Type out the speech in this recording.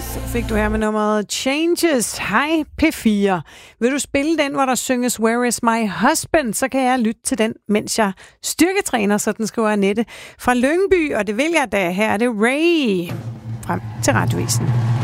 Fik du her med nummeret Changes. Hej P4. Vil du spille den, hvor der synges Where is my husband? Så kan jeg lytte til den, mens jeg styrketræner, så den skriver Annette fra Lyngby. Og det vil jeg da. Her er det Ray. Frem til Radioavisen.